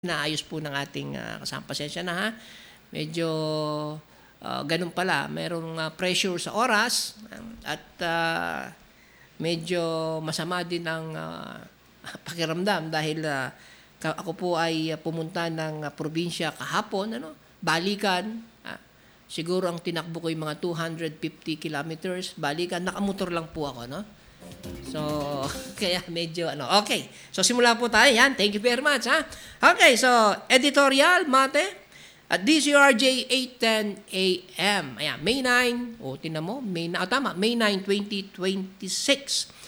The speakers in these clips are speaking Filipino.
Naayos po ng ating kasama. Pasensya na ha. Medyo ganun pala. Merong pressure sa oras at medyo masama din ang pakiramdam dahil ako po ay pumunta ng probinsya kahapon, balikan. Siguro ang tinakbo ko yung mga 250 kilometers. Balikan, nakamotor lang po ako, no? So, kaya medyo okay. So, simula po tayo. Yan. Thank you very much, ha? Okay, so, editorial, mate, at DZRJ 8:10 a.m. Ayan, May 9. Tinan mo, May 9, 2026.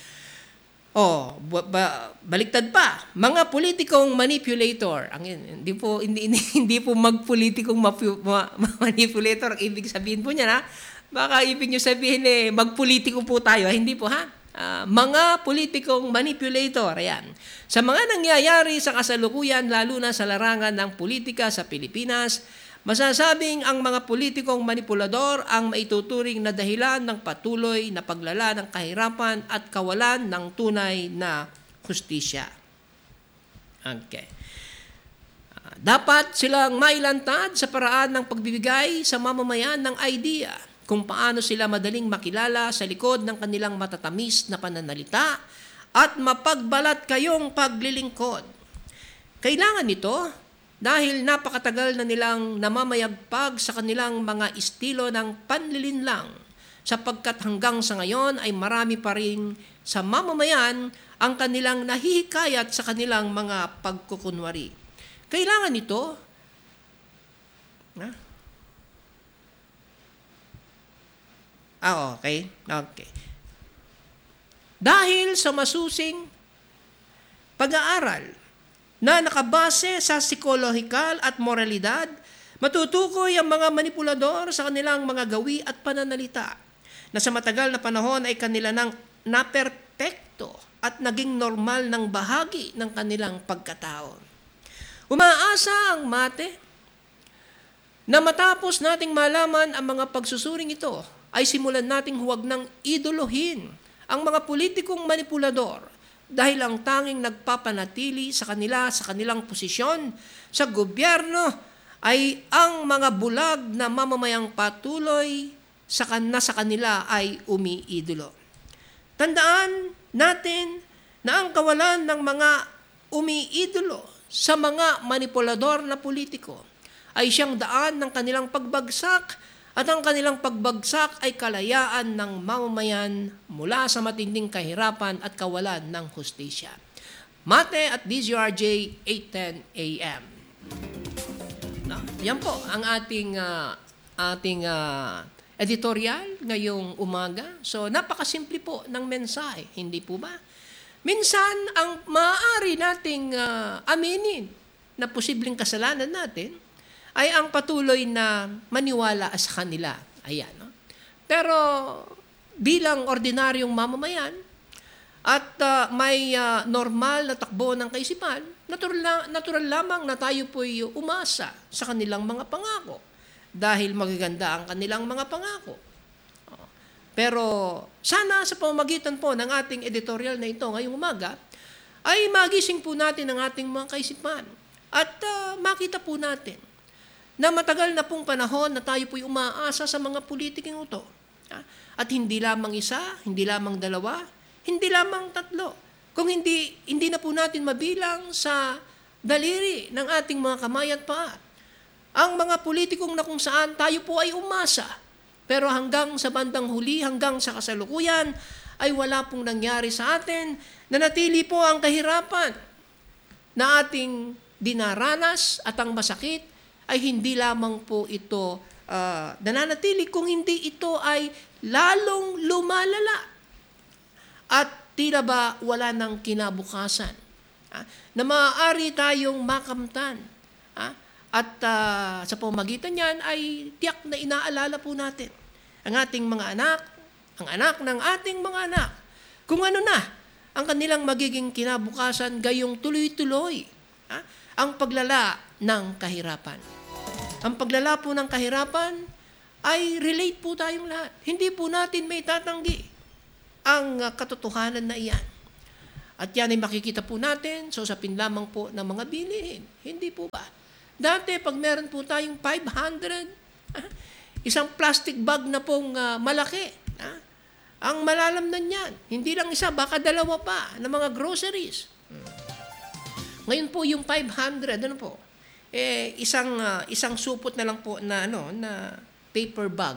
Baliktad pa. Mga politikong manipulator. Hindi po magpolitikong manipulator ang ibig sabihin po niya, ha? Baka ibig niyo sabihin magpolitiko po tayo. Hindi po, ha? Mga politikong manipulator, ayan. Sa mga nangyayari sa kasalukuyan, lalo na sa larangan ng politika sa Pilipinas, masasabing ang mga politikong manipulador ang maituturing na dahilan ng patuloy na paglala ng kahirapan at kawalan ng tunay na hustisya. Okay. Dapat silang mailantad sa paraan ng pagbibigay sa mamamayan ng idea kung paano sila madaling makilala sa likod ng kanilang matatamis na pananalita at mapagbalat kayong paglilingkod. Kailangan nito dahil napakatagal na nilang namamayagpag sa kanilang mga estilo ng panlilinlang sapagkat hanggang sa ngayon ay marami pa rin sa mamamayan ang kanilang nahihikayat sa kanilang mga pagkukunwari. Kailangan nito Okay. Dahil sa masusing pag-aaral na nakabase sa psikolohikal at moralidad, matutukoy ang mga manipulador sa kanilang mga gawi at pananalita na sa matagal na panahon ay kanila nang naperpekto at naging normal ng bahagi ng kanilang pagkatao. Umaasa ang mate na matapos nating malaman ang mga pagsusuring ito, ay simulan nating huwag nang idolohin ang mga politikong manipulador dahil ang tanging nagpapanatili sa kanilang posisyon sa gobyerno ay ang mga bulag na mamamayang patuloy sa kanila ay umiidolo. Tandaan natin na ang kawalan ng mga umiidolo sa mga manipulador na politiko ay siyang daan ng kanilang pagbagsak. At ang kanilang pagbagsak ay kalayaan ng mamamayan mula sa matinding kahirapan at kawalan ng hustisya. Mate at DZRJ 8:10 a.m. Yan po ang ating editorial ngayong umaga. So napakasimple po ng mensahe, hindi po ba? Minsan ang maaari nating aminin na posibleng kasalanan natin ay ang patuloy na maniwala sa kanila. Ayan. No? Pero bilang ordinaryong mamamayan at may normal na takbo ng kaisipan, natural lamang na tayo po'y umasa sa kanilang mga pangako dahil magaganda ang kanilang mga pangako. Pero sana sa pamamagitan po ng ating editorial na ito ngayong umaga, ay magising po natin ang ating mga kaisipan at makita po natin na matagal na pong panahon na tayo po'y umaasa sa mga politikong ito. At hindi lamang isa, hindi lamang dalawa, hindi lamang tatlo. Kung hindi na po natin mabilang sa daliri ng ating mga kamay at paa. Ang mga politikong na kung saan tayo po ay umasa. Pero hanggang sa bandang huli, hanggang sa kasalukuyan, ay wala pong nangyari sa atin na natili po ang kahirapan na ating dinaranas at ang masakit ay hindi lamang po ito nananatili kung hindi ito ay lalong lumalala at tila ba wala ng kinabukasan na maaari tayong makamtan at sa pamamagitan niyan ay tiyak na inaalala po natin ang ating mga anak, ang anak ng ating mga anak, kung ano na ang kanilang magiging kinabukasan gayong tuloy-tuloy ang paglala ng kahirapan. Ang paglala po ng kahirapan ay relate po tayong lahat. Hindi po natin may tatanggi ang katotohanan na iyan. At yan ay makikita po natin sa usapin lamang po ng mga bilihin. Hindi po ba? Dati, pag meron po tayong 500, isang plastic bag na pong malaki, ang malalamnan yan. Hindi lang isa, baka dalawa pa na mga groceries. Ngayon po yung 500, ano po? Isang supot na lang po na na paper bag.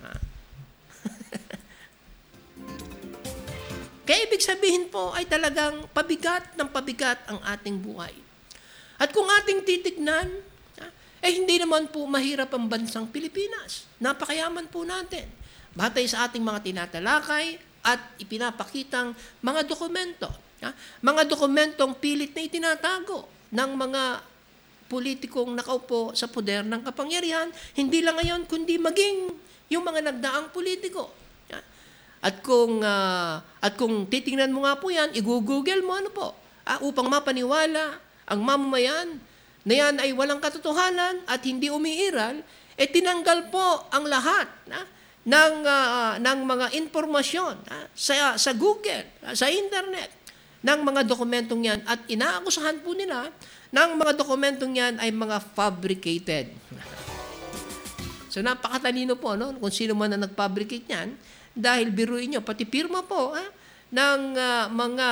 Kaya ibig sabihin po ay talagang pabigat ng pabigat ang ating buhay. At kung ating titignan, hindi naman po mahirap ang bansang Pilipinas. Napakayaman po natin. Batay sa ating mga tinatalakay at ipinapakitang mga dokumento. Mga dokumentong pilit na itinatago ng mga politikong nakaupo sa poder ng kapangyarihan, hindi lang ngayon, kundi maging yung mga nagdaang politiko. At kung titingnan mo nga po yan, i-google mo upang mapaniwala ang mamamayan na yan ay walang katotohanan at hindi umiiral, tinanggal po ang lahat ng mga impormasyon sa Google, sa internet, ng mga dokumentong yan at inaakusahan po nila ng mga dokumentong yan ay mga fabricated. So napakatalino po kung sino man na nag-fabricate yan, dahil biruin nyo, pati pirma po ng mga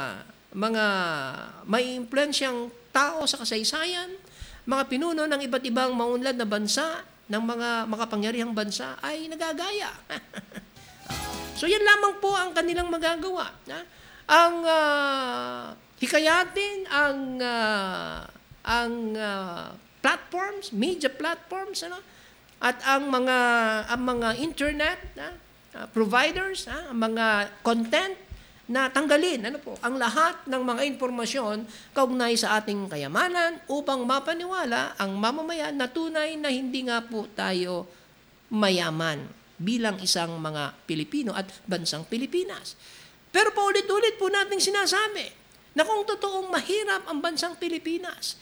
may impluensyang tao sa kasaysayan, mga pinuno ng iba't ibang maunlad na bansa, ng mga makapangyarihang bansa ay nagagaya. So yan lamang po ang kanilang magagawa. Ang hikayatin ang platforms, media platforms, at ang mga internet providers, ang mga content na tanggalin ang lahat ng mga impormasyon kaugnay sa ating kayamanan upang mapaniwala ang mamamayan na tunay na hindi nga po tayo mayaman bilang isang mga Pilipino at bansang Pilipinas. Pero paulit-ulit po nating sinasabi na kung totoong mahirap ang bansang Pilipinas,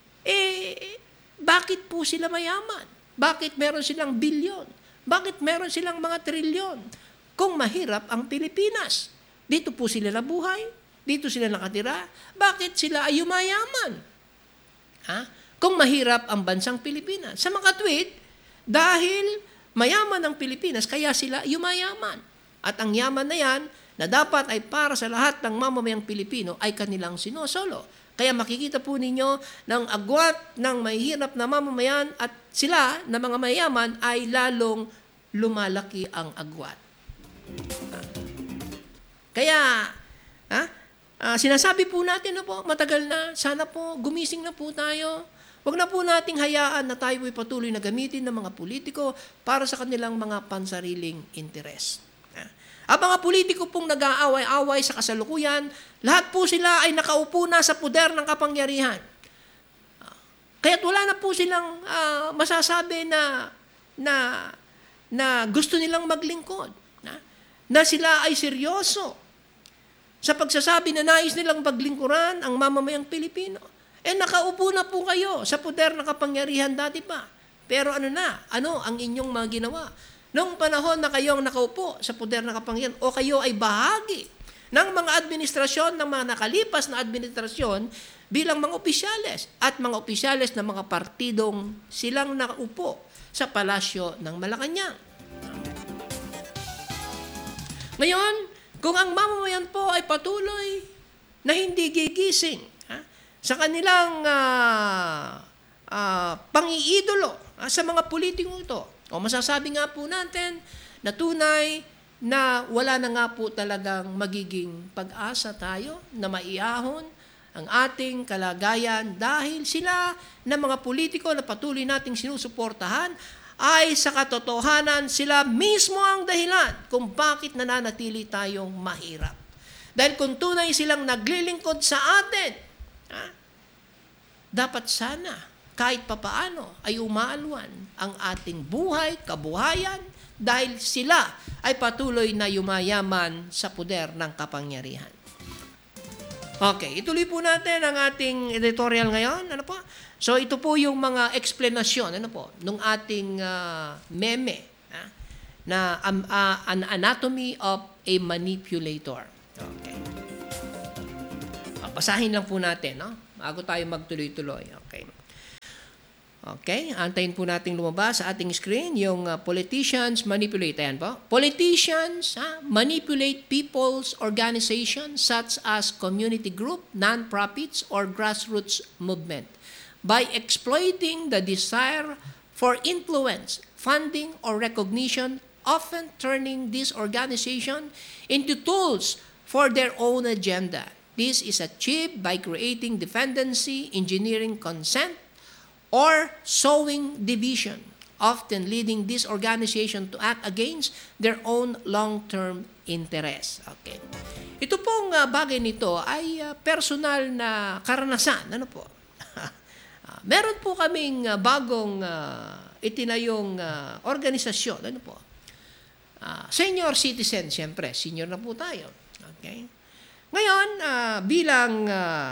bakit po sila mayaman? Bakit meron silang bilyon? Bakit meron silang mga trilyon? Kung mahirap ang Pilipinas, dito po sila nabuhay, dito sila nakatira, bakit sila ay yumayaman? Kung mahirap ang bansang Pilipinas. Sa mga tweet, dahil mayaman ang Pilipinas, kaya sila yumayaman. At ang yaman na yan, na dapat ay para sa lahat ng mamamayang Pilipino, ay kanilang sinosolo. Kaya makikita po ninyo ng agwat ng mahihirap na mamamayan at sila na mga mayaman ay lalong lumalaki ang agwat. Kaya, sinasabi po natin matagal na, sana po gumising na po tayo. Huwag na po nating hayaan na tayo ay patuloy na gamitin ng mga politiko para sa kanilang mga pansariling interes. Ang mga politiko pong nag-aaway-away sa kasalukuyan, lahat po sila ay nakaupo na sa poder ng kapangyarihan. Kaya't wala na po silang masasabi na gusto nilang maglingkod. Na sila ay seryoso sa pagsasabi na nais nilang paglingkuran ang mamamayang Pilipino. Nakaupo na po kayo sa poder ng kapangyarihan dati pa. Pero ano ang inyong mga ginawa? Noong panahon na kayong nakaupo sa poder ng kapangyarihan o kayo ay bahagi ng mga administrasyon, ng mga nakalipas na administrasyon bilang mga opisyales at mga opisyales ng mga partidong silang nakaupo sa palasyo ng Malacanang. Ngayon, kung ang mamamayan po ay patuloy na hindi gigising sa kanilang pang-iidolo sa mga politikong ito, o masasabi nga po natin na tunay na wala na nga po talagang magiging pag-asa tayo na maiahon ang ating kalagayan dahil sila na mga politiko na patuloy nating sinusuportahan ay sa katotohanan sila mismo ang dahilan kung bakit nananatili tayong mahirap. Dahil kung tunay silang naglilingkod sa atin, dapat sana kahit papaano ay umaalwan ang ating buhay, kabuhayan, dahil sila ay patuloy na yumayaman sa poder ng kapangyarihan. Okay, ituloy po natin ang ating editorial ngayon. So ito po yung mga explanation nung ating meme na an anatomy of a manipulator. Okay. Basahin lang po natin, no? Bago tayo magtuloy-tuloy. Okay. Okay, antayin po natin lumabas sa ating screen yung politicians manipulate. Ayan po. Politicians manipulate people's organizations such as community group, non-profits, or grassroots movement by exploiting the desire for influence, funding, or recognition, often turning this organization into tools for their own agenda. This is achieved by creating dependency, engineering consent, or sowing division, often leading this organization to act against their own long-term interests. Okay. Ito pong bagay nito ay personal na karanasan. Ano po? Meron po kaming bagong itinayong organisasyon. Ano po? Senior citizen, siyempre. Senior na po tayo. Okay. Ngayon, bilang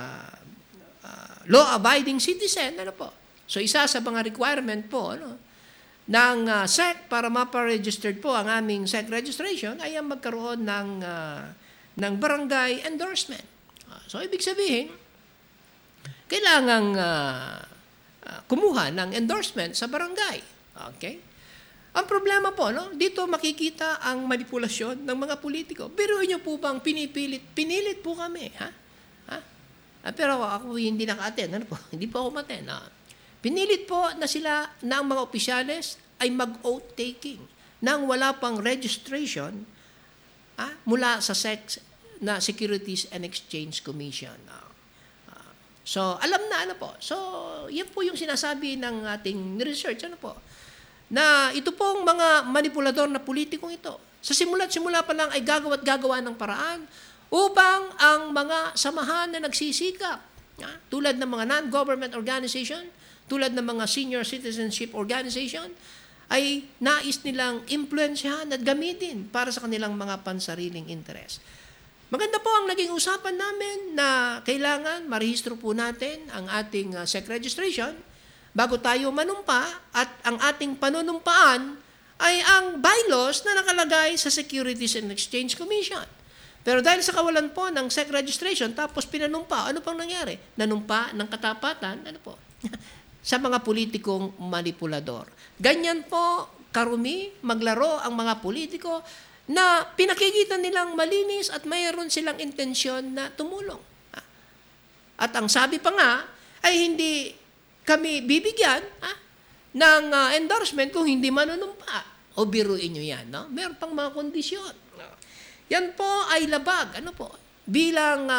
law-abiding citizen, ano po? So, isa sa mga requirement po ng SEC para mapa-registered po ang aming SEC registration ay ang magkaroon ng barangay endorsement. So, ibig sabihin, kailangang kumuha ng endorsement sa barangay. Okay? Ang problema po, dito makikita ang manipulasyon ng mga politiko. Biruin niyo po bang pinilit po kami, ha? Pero ako hindi naka-attend. Ano po? Hindi po ako ma-attend. Pinilit po na sila na ang mga opisyales ay mag-oath taking nang wala pang registration mula sa SEC na Securities and Exchange Commission. So, alam na ano po. So, yan po yung sinasabi ng ating research. Ano po? Na ito pong mga manipulador na politikong ito, sa simula pa lang ay gagawa ng paraan upang ang mga samahan na nagsisikap, tulad ng mga non-government organization, tulad ng mga senior citizenship organization, ay nais nilang impluensyahan at gamitin para sa kanilang mga pansariling interes. Maganda po ang naging usapan namin na kailangan marehistro po natin ang ating SEC registration bago tayo manumpa at ang ating panunumpaan ay ang bylaws na nakalagay sa Securities and Exchange Commission. Pero dahil sa kawalan po ng SEC registration tapos pinanumpa, ano pang nangyari? Nanumpa ng katapatan, ano po? Sa mga politikong manipulador. Ganyan po karumi maglaro ang mga politiko na pinakikita nilang malinis at mayroon silang intensyon na tumulong. At ang sabi pa nga ay hindi kami bibigyan ng endorsement kung hindi manunumpa. O biruin nyo yan. No? Meron pang mga kondisyon. Yan po ay labag. Ano po? Bilang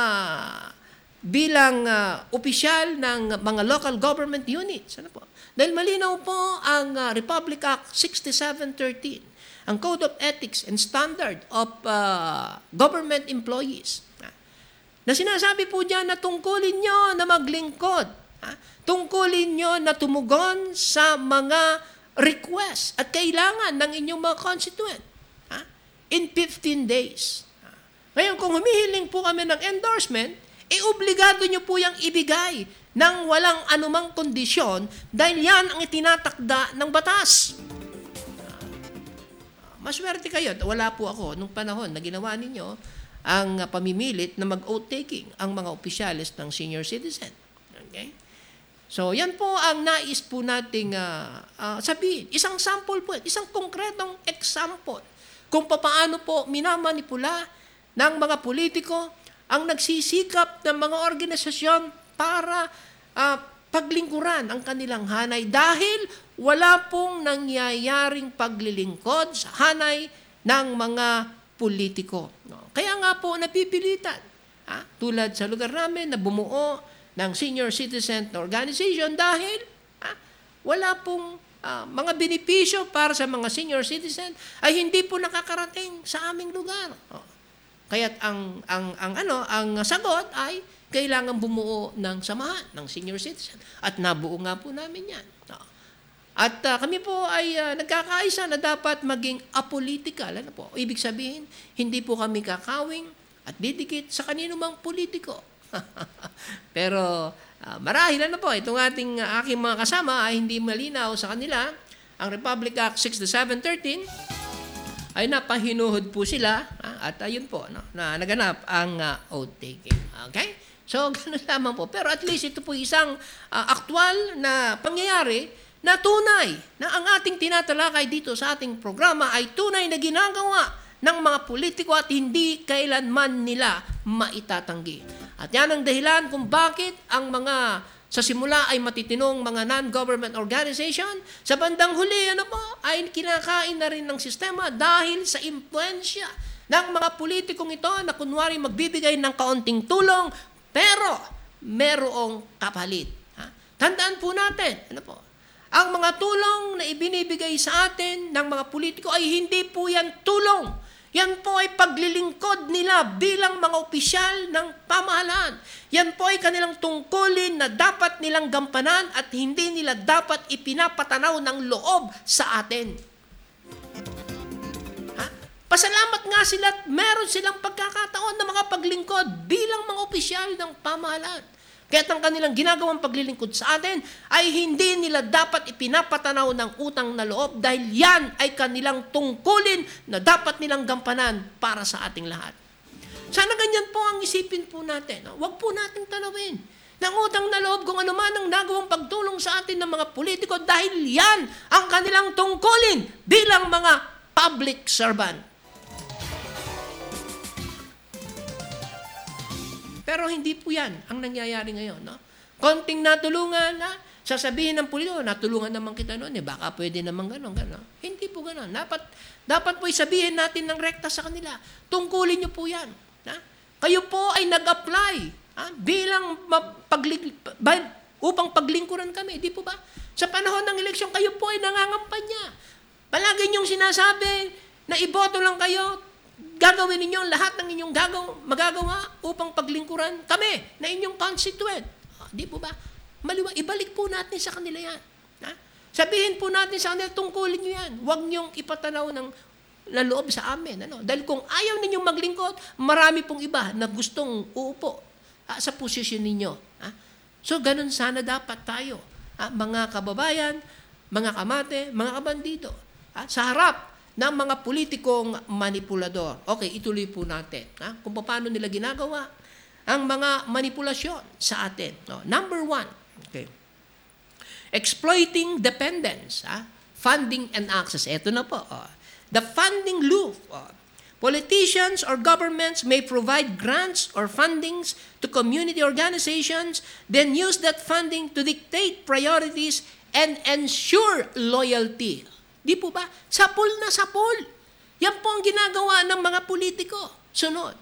opisyal ng mga local government units. Ano po? Dahil malinaw po ang Republic Act 6713, ang Code of Ethics and Standard of Government Employees, na sinasabi po dyan na tungkulin nyo na maglingkod, tungkulin nyo na tumugon sa mga request at kailangan ng inyong mga constituent in 15 days. Ngayon, kung humihiling po kami ng endorsement, obligado nyo po yung ibigay ng walang anumang kondisyon dahil yan ang itinatakda ng batas. Maswerte kayo. Wala po ako nung panahon na ginawa ninyo ang pamimilit na mag-oath taking ang mga opisyalis ng senior citizen. Okay? So, yan po ang nais po nating sabihin. Isang sample po, isang konkretong example kung paano po minamanipula ng mga politiko ang nagsisikap ng mga organisasyon para paglingkuran ang kanilang hanay dahil wala pong nangyayaring paglilingkod sa hanay ng mga politiko. Kaya nga po napipilitan. Tulad sa lugar namin na bumuo ng senior citizen organization dahil wala pong mga benepisyo para sa mga senior citizen ay hindi po nakakarating sa aming lugar. Kaya't ang sagot ay kailangan bumuo ng samahan ng senior citizen. At nabuo nga po namin yan. At kami po ay nagkakaisa na dapat maging apolitical. Ano po? Ibig sabihin, hindi po kami kakawing at didikit sa kanino mang politiko. Pero marahil po, itong aking mga kasama ay hindi malinaw sa kanila. Ang Republic Act 6713 ay napahinuhod po sila at ayun po na naganap ang oath taking. Okay? So, ganun lamang po. Pero at least ito po isang aktwal na pangyayari na tunay na ang ating tinatalakay dito sa ating programa ay tunay na ginagawa ng mga politiko at hindi kailanman nila maitatanggi. At yan ang dahilan kung bakit ang mga sa simula ay matitinong mga non-government organization, sa bandang huli ay kinakain na rin ng sistema dahil sa impluensya ng mga politikong ito na kunwari magbibigay ng kaunting tulong pero merong kapalit. Tandaan po natin, ang mga tulong na ibinibigay sa atin ng mga politiko ay hindi po yan tulong. Yan po ay paglilingkod nila bilang mga opisyal ng pamahalaan. Yan po ay kanilang tungkulin na dapat nilang gampanan at hindi nila dapat ipinapatanaw ng loob sa atin. Pasalamat nga sila at meron silang pagkakataon na mga paglingkod bilang mga opisyal ng pamahalaan. Kaya ang kanilang ginagawang paglilingkod sa atin ay hindi nila dapat ipinapatanaw ng utang na loob dahil yan ay kanilang tungkulin na dapat nilang gampanan para sa ating lahat. Sana ganyan po ang isipin po natin. Huwag po nating tanawin ng utang na loob kung ano man ang nagawang pagtulong sa atin ng mga politiko dahil yan ang kanilang tungkulin bilang mga public servant. Pero hindi po yan ang nangyayari ngayon. Konting natulungan, sasabihin ng politiko, natulungan naman kita noon, baka pwede naman gano'n. Hindi po gano'n. Dapat po sabihin natin ng rekta sa kanila. Tungkulin niyo po yan. Kayo po ay nag-apply bilang upang paglingkuran kami. Di po ba? Sa panahon ng eleksyon, kayo po ay nangangampanya. Palagi niyong sinasabi na iboto lang kayo, gagawin ninyo lahat ng inyong magagawa upang paglingkuran kami na inyong constituent. Di po ba? Maliwa, ibalik po natin sa kanila yan. Sabihin po natin sa kanila, tungkulin nyo yan. Huwag nyong ipatanaw ng loob sa amin. Dahil kung ayaw ninyong maglingkod, marami pong iba na gustong uupo sa posisyon ninyo. So, ganun sana dapat tayo. Mga kababayan, mga kamate, mga kabandido. Sa harap ng mga politikong manipulador. Okay, ituloy po natin. Kung paano nila ginagawa ang mga manipulasyon sa atin. Number 1, okay. Exploiting dependence, funding and access. Ito na po. The funding loop. Politicians or governments may provide grants or fundings to community organizations, then use that funding to dictate priorities and ensure loyalty. Di po ba? Sapul na sapul. Yan po ang ginagawa ng mga politiko. Sunod.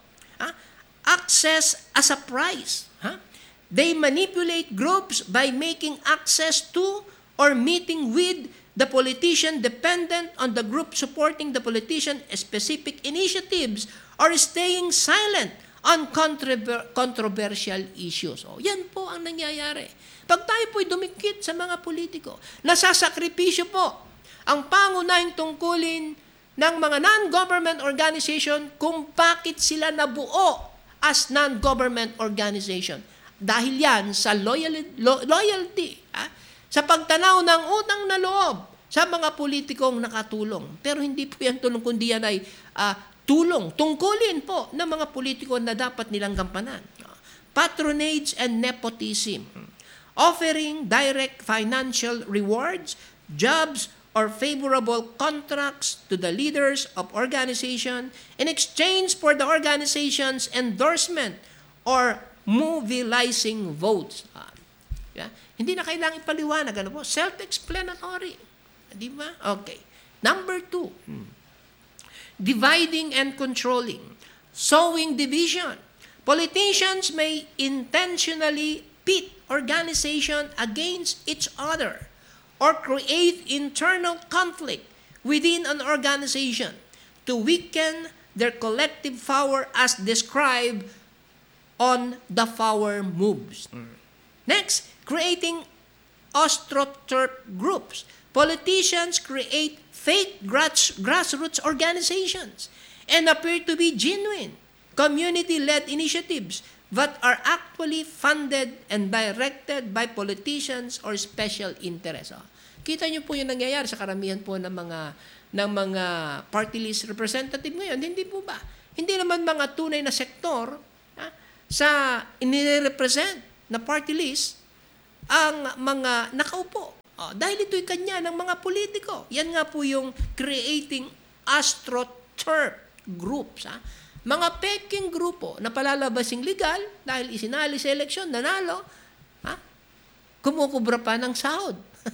Access as a price. They manipulate groups by making access to or meeting with the politician dependent on the group supporting the politician specific initiatives or staying silent on controversial issues. Yan po ang nangyayari. Pag tayo po'y dumikit sa mga politiko, nasasakripisyo po ang pangunahing tungkulin ng mga non-government organization kung bakit sila nabuo as non-government organization. Dahil yan sa loyalty, sa pagtanaw ng utang na loob sa mga politikong nakatulong. Pero hindi po yan tulong, kundi yan ay tulong, tungkulin po ng mga politiko na dapat nilang gampanan. Patronage and nepotism. Offering direct financial rewards, jobs, or favorable contracts to the leaders of organization in exchange for the organization's endorsement or mobilizing votes. Hindi na kailangan ipaliwanag. Self-explanatory. Di ba? Okay. Number 2, dividing and controlling. Sowing division. Politicians may intentionally pit organization against each other or create internal conflict within an organization to weaken their collective power as described on the power moves. Next, creating astroturf groups. Politicians create fake grassroots organizations and appear to be genuine community-led initiatives that are actually funded and directed by politicians or special interests. Kita niyo po yung nangyayari sa karamihan po ng mga party list representative ngayon. Hindi po ba? Hindi naman mga tunay na sektor sa inirepresent na party list ang mga nakaupo. Dahil ito'y kanya ng mga politiko. Yan nga po yung creating astroturf groups. Mga peking grupo na palalabasing legal dahil isinali sa eleksyon, nanalo, kumukubra pa ng sahod.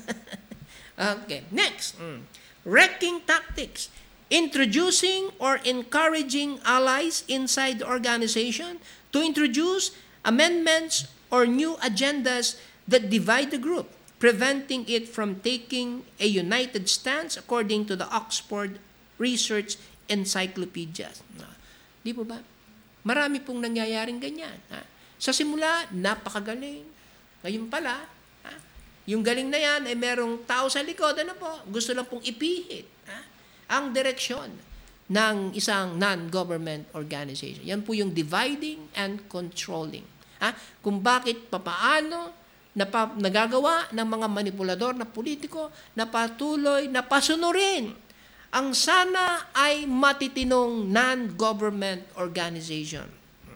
Okay, next. Wrecking tactics. Introducing or encouraging allies inside the organization to introduce amendments or new agendas that divide the group, preventing it from taking a united stance according to the Oxford Research Encyclopedia. Di po ba? Marami pong nangyayaring ganyan. Sa simula, napakagaling. Ngayon pala, yung galing na yan ay merong tao sa likod, gusto lang pong ipihit ang direksyon ng isang non-government organization. Yan po yung dividing and controlling. Kung bakit, papaano nagagawa ng mga manipulador na politiko na patuloy na pasunurin ang sana ay matitinong non-government organization.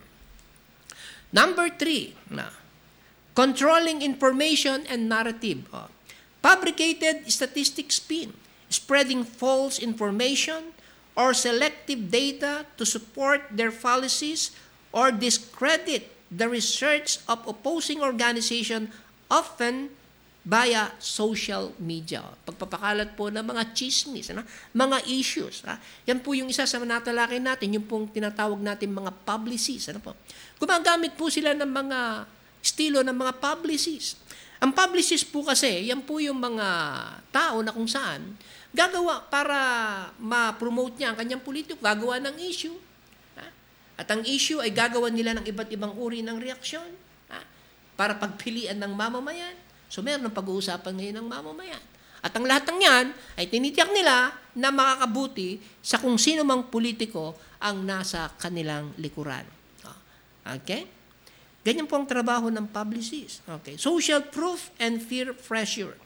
Number 3, controlling information and narrative. Fabricated statistic spin, spreading false information or selective data to support their fallacies or discredit the research of opposing organization, often via social media. Pagpapakalat po ng mga chismis, mga issues. Yan po yung isa sa natalakay natin, yung pong tinatawag natin mga publicists. Gumagamit po sila ng mga estilo ng mga publicists. Ang publicist po kasi, yan po yung mga tao na kung saan gagawa para ma-promote niya ang kanyang politiko, gagawa ng issue. At ang issue ay gagawa nila ng iba't ibang uri ng reaksyon para pagpilian ng mamamayan. So meron ng pag-uusapan ngayon ng mamamayan. At ang lahat ng yan ay tinitiyak nila na makakabuti sa kung sino mang politiko ang nasa kanilang likuran. Okay? Ganyan po ang trabaho ng publicist. Okay. Social proof and peer pressure.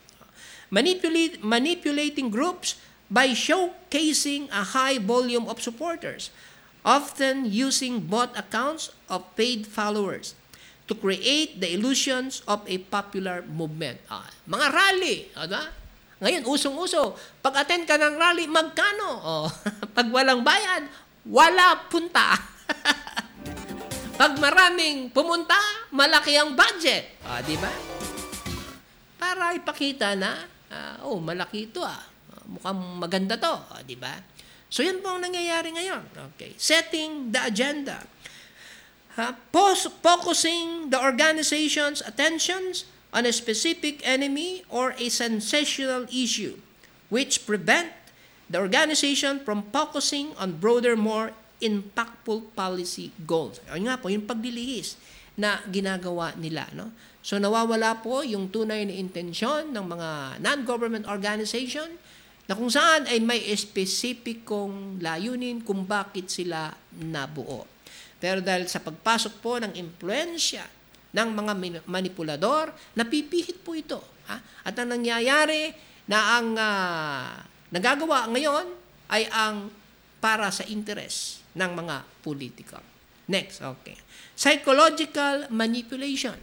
Manipulating groups by showcasing a high volume of supporters, often using bot accounts of paid followers to create the illusions of a popular movement. Mga rally. Ngayon, usong-uso. Pag-attend ka ng rally, magkano? Pag walang bayad, wala punta. Pag maraming pumunta, malaki ang budget. Di ba? Para ipakita na, malaki ito mukhang maganda to. Di ba? So, yan po ang nangyayari ngayon. Okay. Setting the agenda. Focusing the organization's attentions on a specific enemy or a sensational issue, which prevent the organization from focusing on broader, more impactful policy goals. Ayun nga po, yung paglilihis na ginagawa nila. So nawawala po yung tunay na intensyon ng mga non-government organization na kung saan ay may espesipikong layunin kung bakit sila nabuo. Pero dahil sa pagpasok po ng impluensya ng mga manipulador, napipihit po ito. At ang nangyayari na ang nagagawa ngayon ay ang para sa interes ng mga politiko. Next, okay. Psychological manipulation.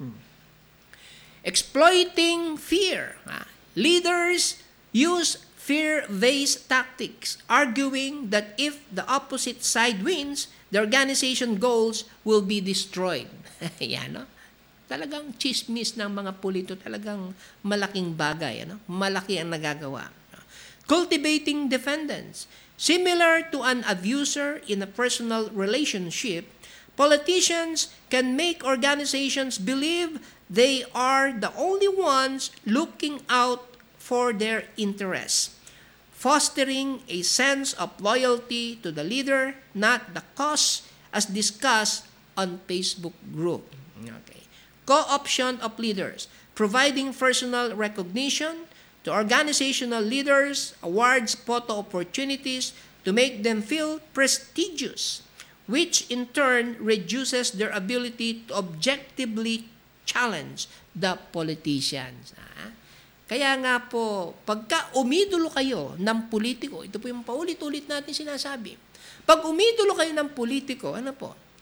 Exploiting fear. Leaders use fear-based tactics, arguing that if the opposite side wins, the organization goals will be destroyed. Yan, Talagang chismis ng mga politiko, talagang malaking bagay. Malaki ang nagagawa. Cultivating dependence. Similar to an abuser in a personal relationship, politicians can make organizations believe they are the only ones looking out for their interests, fostering a sense of loyalty to the leader, not the cause, as discussed on Facebook group. Okay. Co-option of leaders, providing personal recognition to organizational leaders, awards photo opportunities to make them feel prestigious, which in turn reduces their ability to objectively challenge the politicians. Kaya nga po, pagka umidolo kayo ng politiko, ito po yung paulit-ulit natin sinasabi, pag umidolo kayo ng politiko,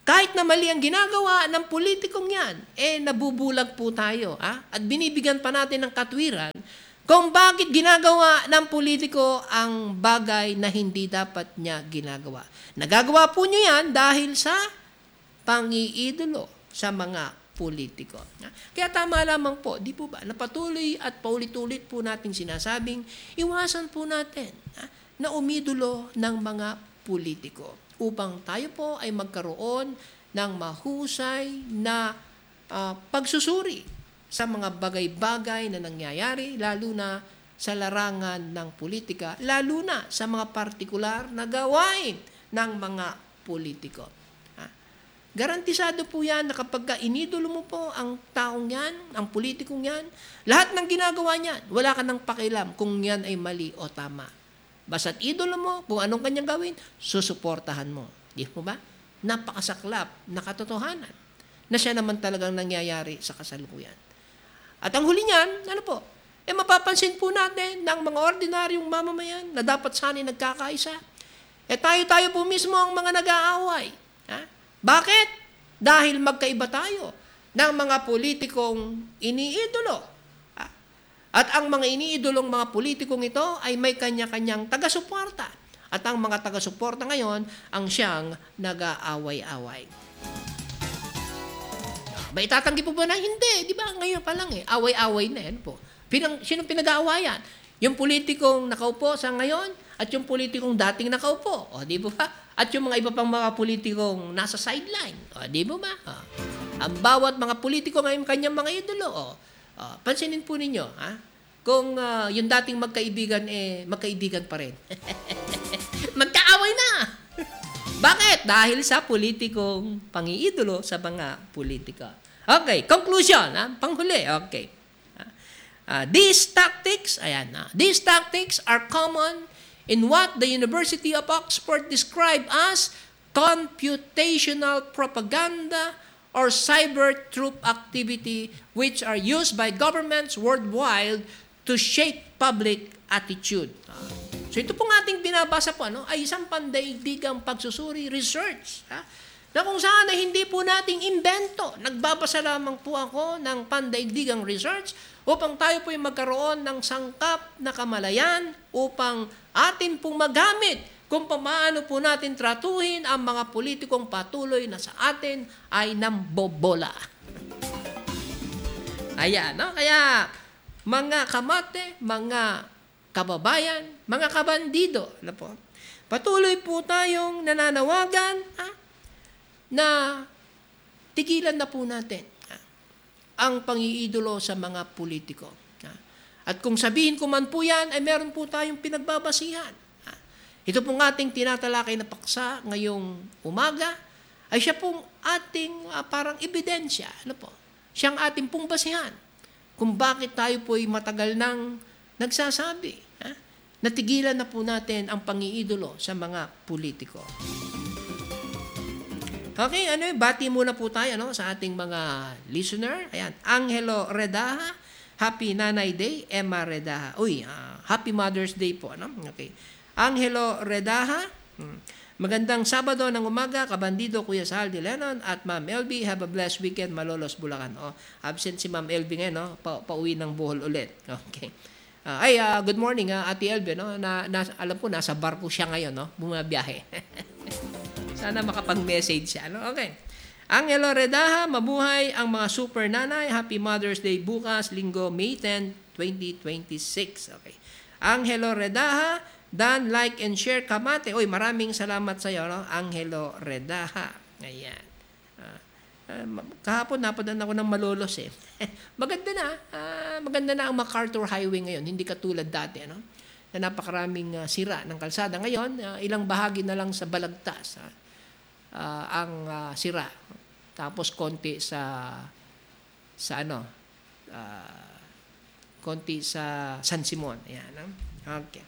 kahit na mali ang ginagawa ng politikong yan, nabubulag po tayo. At binibigyan pa natin ng katwiran kung bakit ginagawa ng politiko ang bagay na hindi dapat niya ginagawa. Nagagawa po niyo yan dahil sa pangiidolo sa mga politiko. Kaya tama lamang po, di po ba, na patuloy at paulit-ulit po nating sinasabing, iwasan po natin na umidolo ng mga politiko upang tayo po ay magkaroon ng mahusay na pagsusuri sa mga bagay-bagay na nangyayari, lalo na sa larangan ng politika, lalo na sa mga partikular na gawain ng mga politiko. Garantisado po yan na kapag inidolo mo po ang taong yan, ang politikong yan, lahat ng ginagawa niyan, wala ka nang pakialam kung yan ay mali o tama. Basta't idolo mo, kung anong kanyang gawin, susuportahan mo. Di mo ba? Napakasaklap na katotohanan na siya naman talagang nangyayari sa kasalukuyan. At ang huli niyan, ano po? Mapapansin po natin ng mga ordinaryong mamamayan na dapat sana'y nagkakaisa. Tayo po mismo ang mga nag-aaway. Bakit? Dahil magkaiba tayo ng mga politikong iniidolo. At ang mga iniidolong mga politikong ito ay may kanya-kanyang taga-suporta. At ang mga taga-suporta ngayon ang siyang nag-aaway-away. Ba itatanggi po ba na? Hindi. Di ba? Ngayon pa lang away-away na yan po. Sinong pinag-aawayan? Yung politikong nakaupo sa ngayon at yung politikong dating nakaupo. O, di ba? At yung mga iba pang mga politikong nasa sideline. O, di ba? Ang bawat mga politiko ngayon kanyang mga idolo. Pansinin po ninyo, kung yung dating magkaibigan, magkaibigan pa rin. Magkaaway na! Bakit? Dahil sa politikong pangiidolo sa mga politika. Okay, conclusion. Panghuli. Okay. These tactics are common in what the University of Oxford described as computational propaganda or cyber troop activity, which are used by governments worldwide to shape public attitude. So ito pong ating binabasa po ay isang pandaigdigang pagsusuri, research, na kung saan ay hindi po nating imbento. Nagbabasa lamang po ako ng pandaigdigang research upang tayo po ay magkaroon ng sangkap na kamalayan upang atin pong magamit kung paano po natin tratuhin ang mga politikong patuloy na sa atin ay nambobola. Ayan, no? Kaya mga kamate, mga kababayan, mga kabandido, patuloy po tayong nananawagan na tigilan na po natin ang pangiidolo sa mga politiko. At kung sabihin ko man po yan, ay meron po tayong pinagbabasihan. Ito pong ating tinatalakay na paksa ngayong umaga, ay siya pong ating parang ebidensya. Siyang ating pong basihan kung bakit tayo po ay matagal nang nagsasabi. Natigilan na po natin ang pangiidolo sa mga politiko. Okay, bati muna po tayo sa ating mga listener. Ayan, Angelo Redaha, Happy Nanay Day. Emma Redaha, Happy Mother's Day po. Okay. Angelo Redaha, magandang Sabado ng umaga, kabandido Kuya Saldi Lennon at Ma'am LB. Have a blessed weekend, Malolos, Bulacan. Absent si Ma'am LB ngayon, pauwi ng Bohol ulit. Okay. Good morning, Ate LB. Alam ko, nasa barko siya ngayon, bumabiyahe. Sana makapag-message siya. Okay. Angelo Redaha, mabuhay ang mga super nanay. Happy Mother's Day bukas, Linggo, May 10, 2026. Okay. Angelo Redaha, Dan, like and share, kamate. Maraming salamat sa iyo, Angelo Redaha. Ayan. Kahapon napadaan ako ng Malolos maganda na ang MacArthur Highway ngayon, hindi katulad dati, na napakaraming sira ng kalsada. Ngayon, ilang bahagi na lang sa Balagtas ang sira. Tapos konti konti sa San Simon. Ayan. Okay.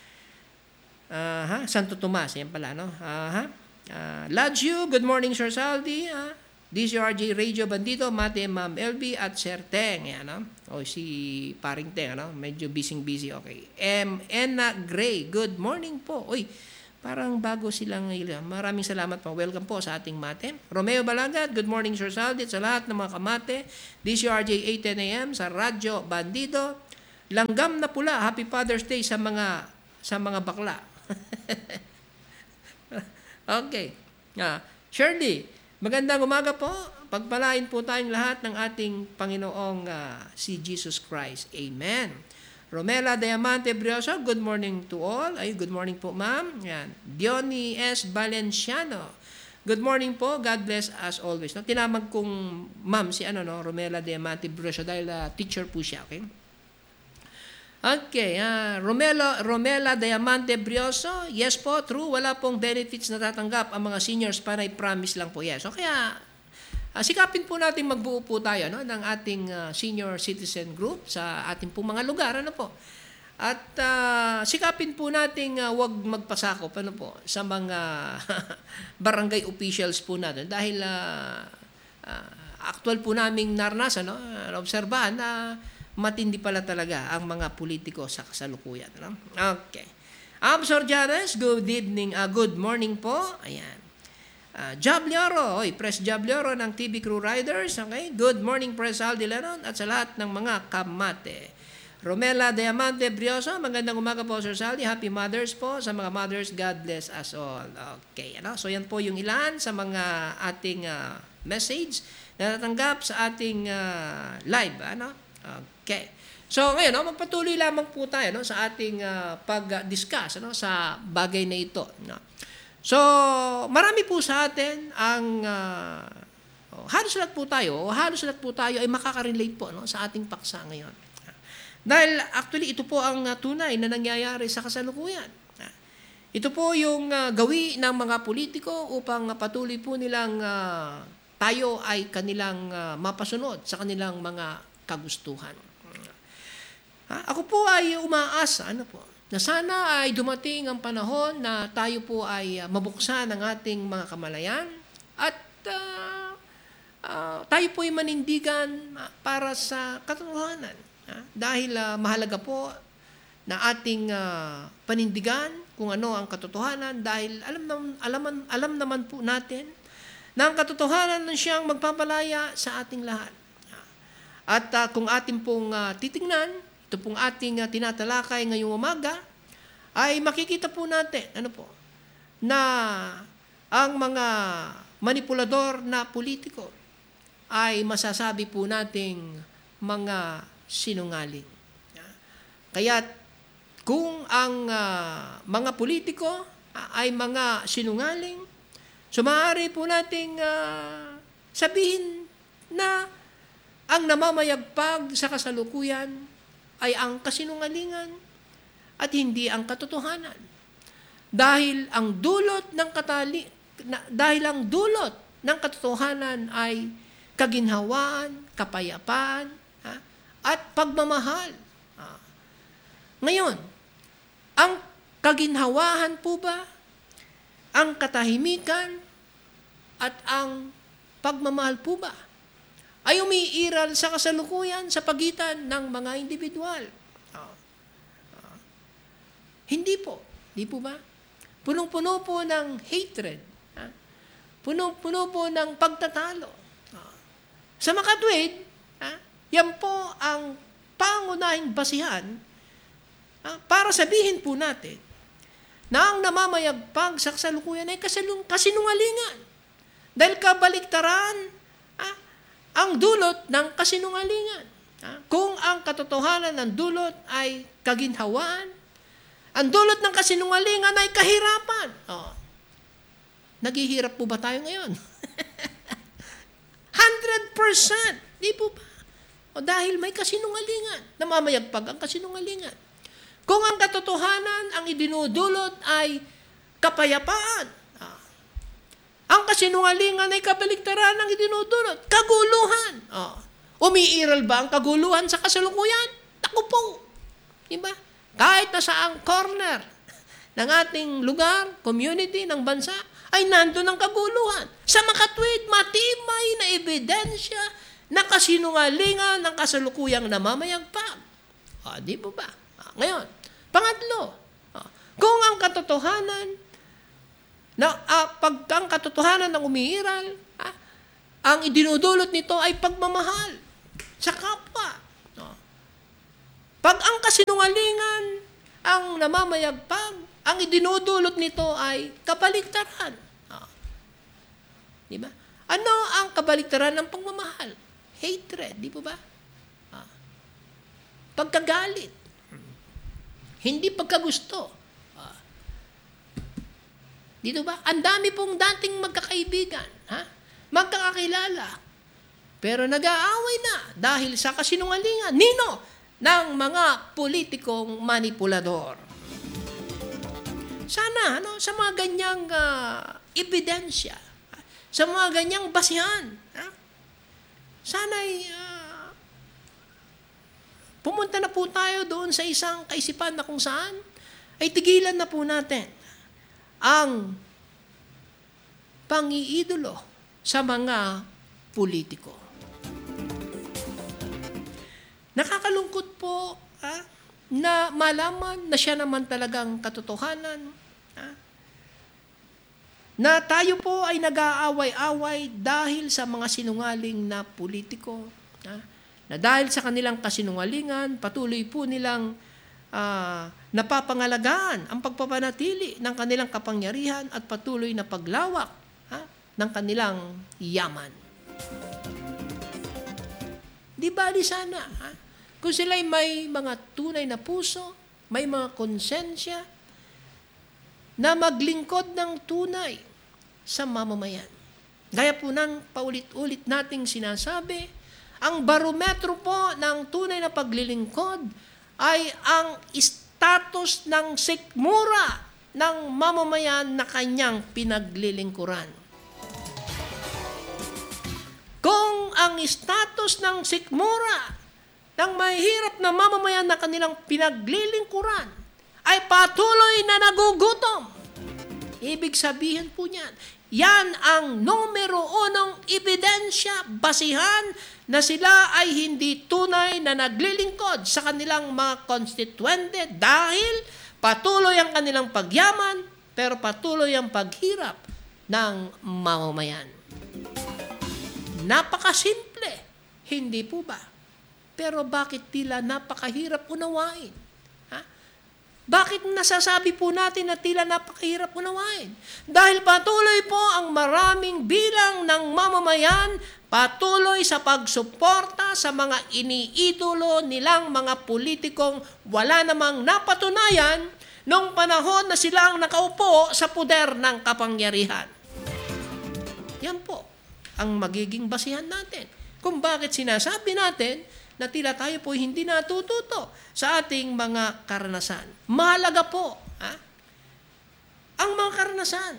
Santo Tomas, yan pala, Ladju, good morning, Sir Saldi. DCRJ Radio Bandito, Mate, Ma'am LB at Sir Teng. Yan, si Paring Teng, medyo busy. Okay. Enna Gray, good morning po. Parang bago silang ilan. Maraming salamat po. Welcome po sa ating mate. Romeo Balagat, good morning Sir Saldi, sa lahat ng mga kamate. DCRJ 8:10 a.m. sa Radyo Bandido. Langgam na pula, Happy Father's Day sa mga bakla. Okay. Shirley, magandang umaga po. Pagpalain po tayong lahat ng ating Panginoong si Jesus Christ. Amen. Romela Diamante Brioso, good morning to all. Good morning po, ma'am. Yan. Diony S. Valenciano, good morning po. God bless as always. No, tinamag kong ma'am si Romela Diamante Brioso dahil teacher po siya, okay? Okay, Romela Diamante Brioso, yes po, true, wala pong benefits na tatanggap ang mga seniors, para i-promise lang po, yes. So kaya, sikapin po natin magbuo po tayo ng ating senior citizen group sa ating po mga lugar, po. At sikapin po natin wag magpasakop sa mga barangay officials po natin dahil actual po naming naranasan, obserbahan na matindi pala talaga ang mga politiko sa kasalukuyan. Okay. Absor Janes, good evening, good morning po. Ayan. Jablioro, Press Jablioro ng TV Crew Riders. Okay. Good morning, Press Aldi Leron at sa lahat ng mga kamate. Romela Diamante Brioso, magandang umaga po, Sir Saldi. Happy Mothers po sa mga mothers. God bless us all. Okay. So yan po yung ilan sa mga ating message na natanggap sa ating live. Okay. So ngayon, magpatuloy lamang po tayo sa ating pag-discuss sa bagay na ito. So, marami po sa atin ang halos lahat po tayo ay makaka-relate po sa ating paksa ngayon. Dahil actually ito po ang tunay na nangyayari sa kasalukuyan. Ito po yung gawi ng mga politiko upang patuloy po nilang tayo ay kanilang mapasunod sa kanilang mga kagustuhan. Ako po ay umaasa na sana ay dumating ang panahon na tayo po ay mabuksan ang ating mga kamalayan at tayo po ay manindigan para sa katotohanan. Dahil mahalaga po na ating panindigan kung ano ang katotohanan dahil alam naman po natin na ang katotohanan na siyang magpapalaya sa ating lahat. At kung ating pong titingnan, ito pong ating tinatalakay ngayong umaga, ay makikita po natin, na ang mga manipulador na politiko ay masasabi po nating mga sinungaling. Kaya kung ang mga politiko ay mga sinungaling, so maaari po nating sabihin na ang namamayagpag sa kasalukuyan ay ang kasinungalingan at hindi ang katotohanan. Dahil ang dulot ng katotohanan ay kaginhawaan, kapayapaan, at pagmamahal. Ngayon, ang kaginhawahan po ba, ang katahimikan, at ang pagmamahal po ba ay umiiral sa kasalukuyan sa pagitan ng mga individual? Hindi po. Hindi po ba? Punong-puno po ng hatred. Punong-puno po ng pagtatalo. Sa makatwid, yan po ang pangunahing basihan para sabihin po natin na ang namamayagpag sa kasalukuyan ay kasinungalingan. Dahil kabaliktaran ang dulot ng kasinungalingan. Kung ang katotohanan ng dulot ay kaginhawaan, ang dulot ng kasinungalingan ay kahirapan. Naghihirap po ba tayo ngayon? 100%. Di po ba? Dahil may kasinungalingan. Namamayagpag ang kasinungalingan. Kung ang katotohanan ang idinudulot ay kapayapaan, ang kasinungalingan ay kabaligtaran ng idinudulot. Kaguluhan. Umiiral ba ang kaguluhan sa kasalukuyan? Naku po. Diba? Kahit na saang corner ng ating lugar, community, ng bansa, ay nandun ang kaguluhan. Sa makatwid, matibay na ebidensya na kasinungalingan ng kasalukuyang namamayagpag. Di po ba? Ngayon, pangatlo, kung ang katotohanan Na pag ang katotohanan ng umiiral, ang idinudulot nito ay pagmamahal sa kapwa. No? Pag ang kasinungalingan ang namamayagpag, ang idinudulot nito ay kabaligtaran. No? Di ba? Ano ang kabaligtaran ng pagmamahal? Hatred, di po ba? Pagkagalit. Hindi pagkagusto. Dito ba? Ang dami pong dating magkakaibigan, magkakakilala. Pero nag-aaway na dahil sa kasinungalingan. Nino? Ng mga politikong manipulador. Sana, sa mga ganyang ebidensya, sa mga ganyang basihan, sana'y pumunta na po tayo doon sa isang kaisipan na kung saan ay tigilan na po natin ang pangiidolo sa mga politiko. Nakakalungkot po na malaman na siya naman talagang katotohanan, na tayo po ay nag-aaway-away dahil sa mga sinungaling na politiko, na dahil sa kanilang kasinungalingan, patuloy po nilang napapangalagaan ang pagpapanatili ng kanilang kapangyarihan at patuloy na paglawak ng kanilang yaman. Di bali sana, kung sila'y may mga tunay na puso, may mga konsensya, na maglingkod ng tunay sa mamamayan. Gaya po ng paulit-ulit nating sinasabi, ang barometro po ng tunay na paglilingkod ay ang status ng sikmura ng mamamayan na kanyang pinaglilingkuran. Kung ang status ng sikmura ng mahihirap na mamamayan na kanilang pinaglilingkuran ay patuloy na nagugutom, ibig sabihin po niyan, yan ang numero unong ebidensya, basihan na sila ay hindi tunay na naglilingkod sa kanilang mga konstituente dahil patuloy ang kanilang pagyaman, pero patuloy ang paghirap ng mamamayan. Napakasimple, hindi po ba? Pero bakit tila napakahirap unawain? Bakit nasasabi po natin na tila napakahirap unawain? Dahil patuloy po ang maraming bilang ng mamamayan patuloy sa pagsuporta sa mga iniidolo nilang mga politikong wala namang napatunayan noong panahon na sila ang nakaupo sa puder ng kapangyarihan. Yan po ang magiging basihan natin kung bakit sinasabi natin na tila tayo po hindi natututo sa ating mga karanasan. Mahalaga po ang mga karanasan.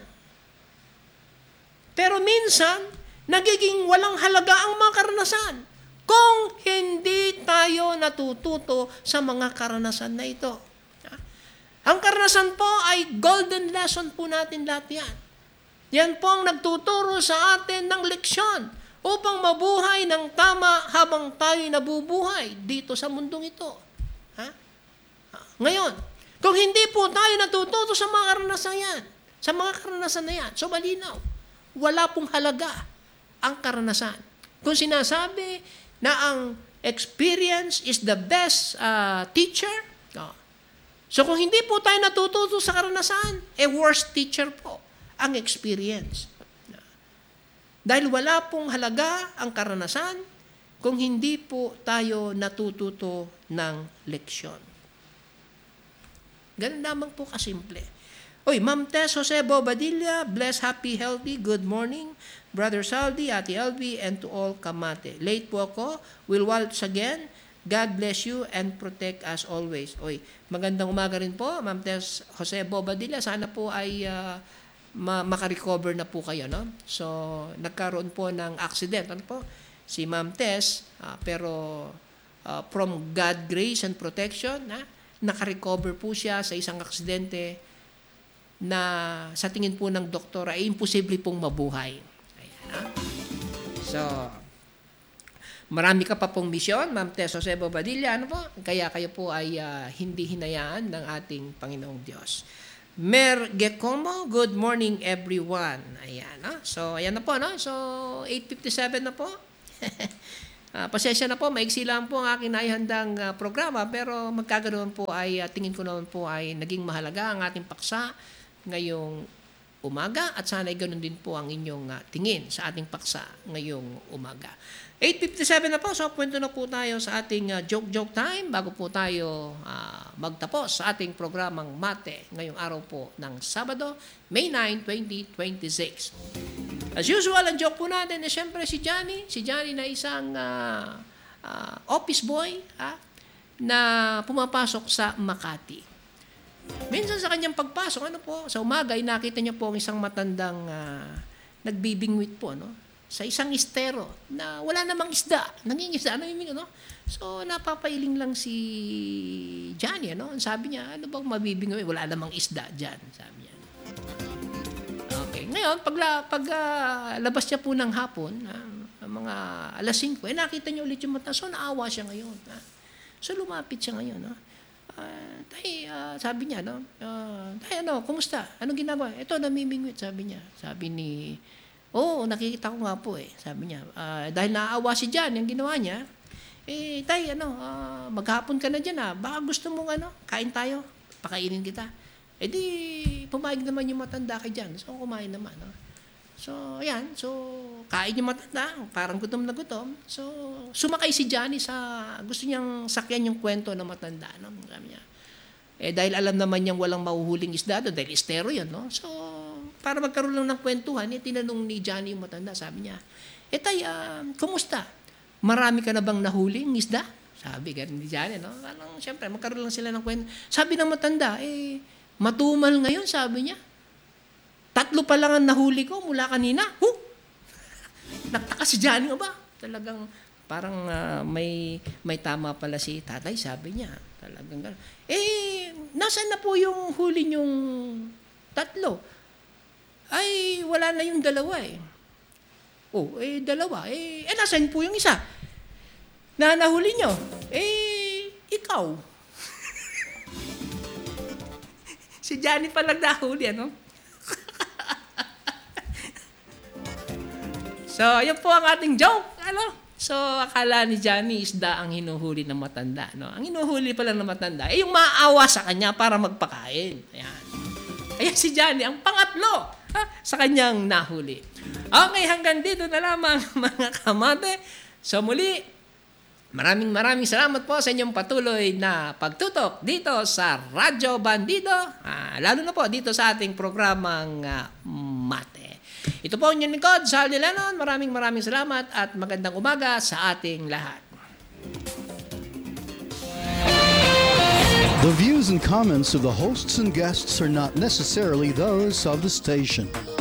Pero minsan, nagiging walang halaga ang mga karanasan kung hindi tayo natututo sa mga karanasan na ito. Ang karanasan po ay golden lesson po natin lahat yan. Yan po ang nagtuturo sa atin ng leksyon upang mabuhay ng tama habang tayo nabubuhay dito sa mundong ito. Ngayon, kung hindi po tayo natututo sa mga karanasan na yan, so malinaw, wala pong halaga ang karanasan. Kung sinasabi na ang experience is the best teacher, so kung hindi po tayo natututo sa karanasan, worst teacher po ang experience. Dahil wala pong halaga ang karanasan kung hindi po tayo natututo ng leksyon. Ganun lamang po kasimple. Oy, Ma'am Tess Jose Bobadilla, bless, happy, healthy, good morning. Brother Saldi, Ate Elvi, and to all Kamate. Late po ako, will once again, God bless you and protect us always. Oy, magandang umaga rin po, Ma'am Tess Jose Bobadilla. Sana po ay makarecover na po kayo, no? So, nagkaroon po ng accident, si Ma'am Tess, pero from God grace and protection, nakarecover po siya sa isang aksidente na sa tingin po ng doktor ay imposible pong mabuhay. Ayan, So, marami ka pa pong misyon, Ma'am Tess Jose Bobadilla, kaya kayo po ay hindi hinayaan ng ating Panginoong Diyos. Mer Gecomo, good morning everyone. Ayan, no? So, ayan na po, no? So, 8:57 na po. Pasensya na po, maigsi lang po ang aking naihandang programa, pero magkaganoon po ay tingin ko naman po ay naging mahalaga ang ating paksa ngayong umaga at sana ay ganoon din po ang inyong tingin sa ating paksa ngayong umaga. 8:57 na po, so kwento na po tayo sa ating joke time bago po tayo magtapos sa ating programang Mate ngayong araw po ng Sabado, May 9, 2026. As usual, ang joke po natin ay siyempre si Johnny. Si Johnny na isang office boy na pumapasok sa Makati. Minsan sa kanyang pagpasok, sa umaga ay nakita niya po ang isang matandang nagbibingwit po, sa isang estero na wala namang isda. Nangingisda, So, napapailing lang si Johnny, Sabi niya, ano bang mabibingwit? Wala namang isda dyan, sabi niya. Okay. Ngayon, pag labas niya po ng hapon, mga alas 5, nakita niya ulit yung mata. So, naawa siya ngayon. So, lumapit siya ngayon. Sabi niya, Tay, kumusta? Anong ginagawa? Ito, namimingwit, sabi niya. Sabi ni, nakikita ko nga po sabi niya. Dahil naaawa si Jan, yung ginawa niya, Tay, maghapon ka na dyan, baka gusto mong, kain tayo, pakainin kita. Di, pumayag naman yung matanda kay Jan. So, kumain naman. So, ayan. So, kain yung matanda. Parang gutom na gutom. So, sumakay si Johnny gusto niyang sakyan yung kwento ng matanda. Sabi niya. Dahil alam naman niyang walang mahuhuling isda doon, dahil estero yun, So, para magkaroon lang ng kwentuhan, tinanong ni Johnny yung matanda. Sabi niya, Tay, kumusta? Marami ka na bang nahuling isda? Sabi ganun ni Johnny, Parang, siyempre, magkaroon lang sila ng kwento. Sabi ng matanda, matumal ngayon, sabi niya. 3 pa lang ang nahuli ko mula kanina. Nagtaka si Johnny, ba? Talagang parang may tama pala si tatay, sabi niya. Talagang gano'n. Nasaan na po yung huli niyong 3? Ay, wala na yung 2 dalawa. Nasaan po yung isa? Na nahuli niyo? Ikaw. Si Johnny pa lang nahuli, So, yun po ang ating joke, So, akala ni Johnny isda ang hinuhuli ng matanda, Ang hinuhuli pala ng matanda, yung maawa sa kanya para magpakain. Ayan. Ayan si Johnny, ang pangatlo sa kanyang nahuli. Okay, hanggang dito na lamang mga kamate. So, muli, maraming salamat po sa inyong patuloy na pagtutok dito sa Radyo Bandido, lalo na po dito sa ating programang Mate. Ito po ang inyong lingkod, Sal de Lenon. Maraming salamat at magandang umaga sa ating lahat. The views and comments of the hosts and guests are not necessarily those of the station.